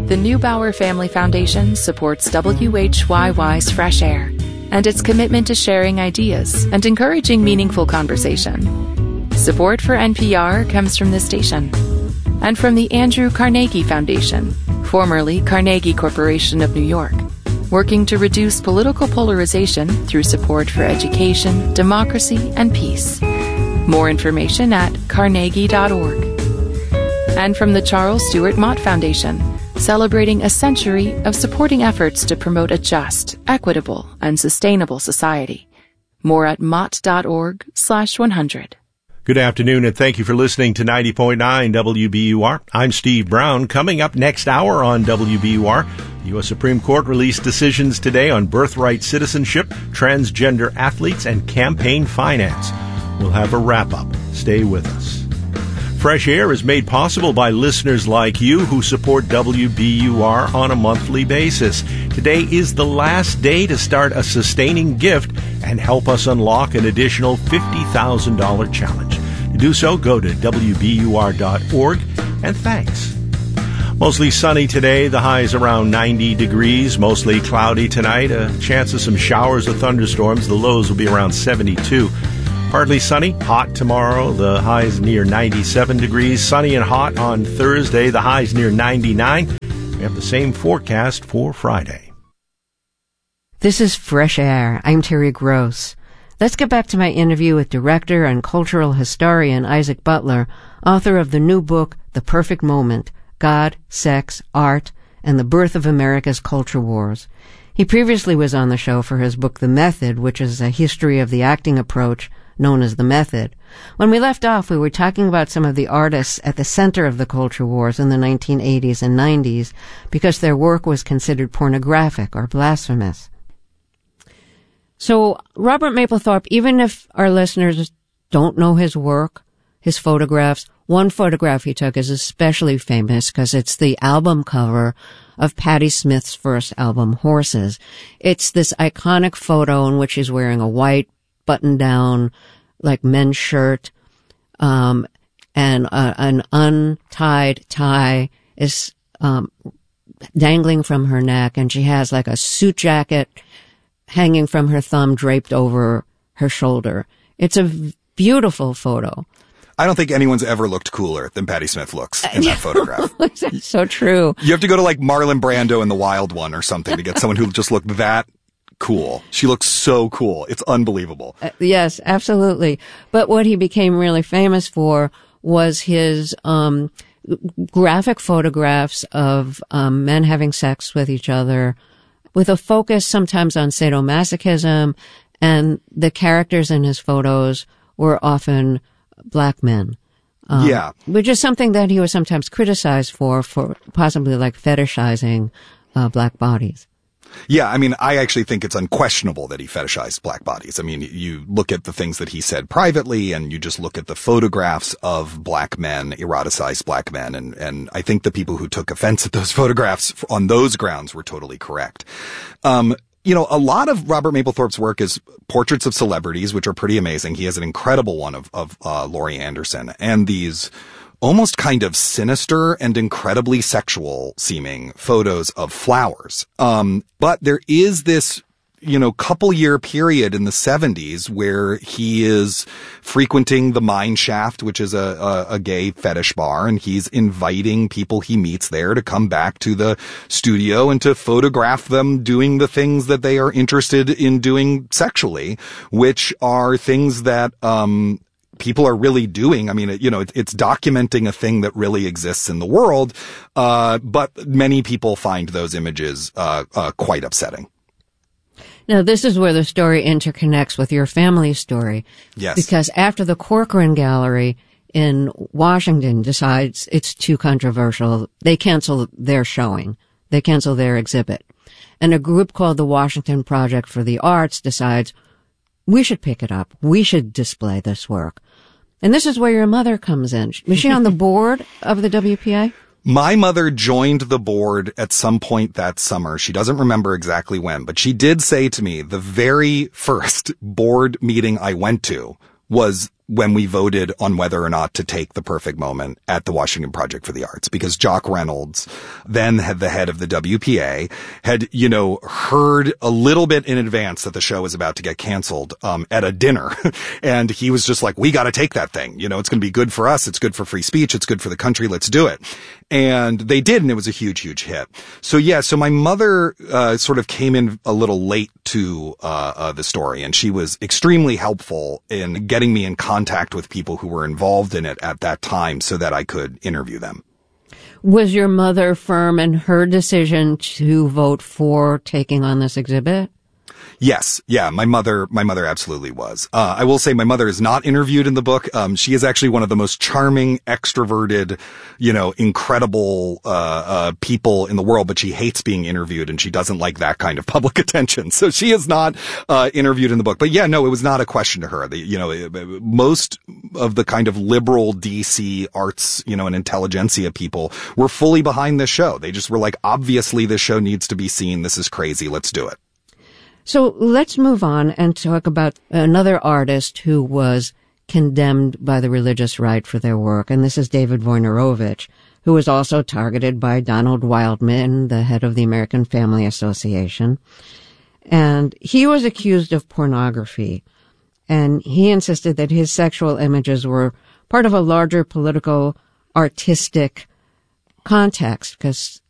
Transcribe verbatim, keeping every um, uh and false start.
The Neubauer Family Foundation supports W H Y Y's Fresh Air and its commitment to sharing ideas and encouraging meaningful conversation. Support for N P R comes from this station and from the Andrew Carnegie Foundation, formerly Carnegie Corporation of New York, working to reduce political polarization through support for education, democracy, and peace. More information at carnegie dot org. And from the Charles Stewart Mott Foundation, celebrating a century of supporting efforts to promote a just, equitable, and sustainable society. More at mott dot org slash one hundred. Good afternoon, and thank you for listening to ninety point nine W B U R. I'm Steve Brown. Coming up next hour on W B U R, the U S Supreme Court released decisions today on birthright citizenship, transgender athletes, and campaign finance. We'll have a wrap-up. Stay with us. Fresh Air is made possible by listeners like you who support W B U R on a monthly basis. Today is the last day to start a sustaining gift and help us unlock an additional fifty thousand dollars challenge. To do so, go to W B U R dot org, and thanks. Mostly sunny today. The high is around ninety degrees. Mostly cloudy tonight. A chance of some showers or thunderstorms. The lows will be around seventy-two. Partly sunny, hot tomorrow. The high is near ninety-seven degrees. Sunny and hot on Thursday. The high is near ninety-nine. We have the same forecast for Friday. This is Fresh Air. I'm Terry Gross. Let's get back to my interview with director and cultural historian Isaac Butler, author of the new book, The Perfect Moment, God, Sex, Art, and the Birth of America's Culture Wars. He previously was on the show for his book, The Method, which is a history of the acting approach known as The Method. When we left off, we were talking about some of the artists at the center of the culture wars in the nineteen eighties and nineties because their work was considered pornographic or blasphemous. So, Robert Mapplethorpe, even if our listeners don't know his work, his photographs, one photograph he took is especially famous because it's the album cover of Patti Smith's first album, Horses. It's this iconic photo in which he's wearing a white button-down, like, men's shirt, um, and uh, an untied tie is um, dangling from her neck, and she has, like, a suit jacket hanging from her thumb draped over her shoulder. It's a beautiful photo. I don't think anyone's ever looked cooler than Patti Smith looks in that photograph. That's so true. You have to go to, like, Marlon Brando in The Wild One or something to get someone who just looked that cool. She looks so cool. It's unbelievable. Uh, yes, absolutely. But what he became really famous for was his um graphic photographs of um men having sex with each other, with a focus sometimes on sadomasochism, and the characters in his photos were often black men. Um, yeah. Which is something that he was sometimes criticized for, for possibly like fetishizing uh, black bodies. Yeah, I mean, I actually think it's unquestionable that he fetishized black bodies. I mean, you look at the things that he said privately, and you just look at the photographs of black men, eroticized black men, and, and I think the people who took offense at those photographs on those grounds were totally correct. Um, you know, a lot of Robert Mapplethorpe's work is portraits of celebrities, which are pretty amazing. He has an incredible one of, of uh, Laurie Anderson, and these almost kind of sinister and incredibly sexual seeming photos of flowers. Um, but there is this, you know, couple year period in the seventies where he is frequenting the Mine Shaft, which is a, a, a gay fetish bar, and he's inviting people he meets there to come back to the studio and to photograph them doing the things that they are interested in doing sexually, which are things that, um, people are really doing. I mean, you know, it's documenting a thing that really exists in the world, uh, but many people find those images uh, uh, quite upsetting. Now, this is where the story interconnects with your family story. Yes. Because after the Corcoran Gallery in Washington decides it's too controversial, they cancel their showing. They cancel their exhibit. And a group called the Washington Project for the Arts decides, we should pick it up. We should display this work. And this is where your mother comes in. Was she on the board of the W P A? My mother joined the board at some point that summer. She doesn't remember exactly when, but she did say to me the very first board meeting I went to was when we voted on whether or not to take The Perfect Moment at the Washington Project for the Arts, because Jock Reynolds, then had the head of the W P A, had, you know, heard a little bit in advance that the show was about to get canceled, um, at a dinner. And he was just like, we got to take that thing. You know, it's going to be good for us. It's good for free speech. It's good for the country. Let's do it. And they did. And it was a huge, huge hit. So yeah, so my mother, uh, sort of came in a little late to, uh, uh, the story, and she was extremely helpful in getting me in contact with people who were involved in it at that time so that I could interview them. Was your mother firm in her decision to vote for taking on this exhibit? Yes. Yeah. My mother, my mother absolutely was. Uh, I will say my mother is not interviewed in the book. Um, she is actually one of the most charming, extroverted, you know, incredible, uh, uh, people in the world, but she hates being interviewed and she doesn't like that kind of public attention. So she is not, uh, interviewed in the book. But yeah, no, it was not a question to her. The, you know, most of the kind of liberal D C arts, you know, and intelligentsia people were fully behind this show. They just were like, obviously this show needs to be seen. This is crazy. Let's do it. So let's move on and talk about another artist who was condemned by the religious right for their work, and this is David Wojnarowicz, who was also targeted by Donald Wildman, the head of the American Family Association. And he was accused of pornography, and he insisted that his sexual images were part of a larger political, artistic context, because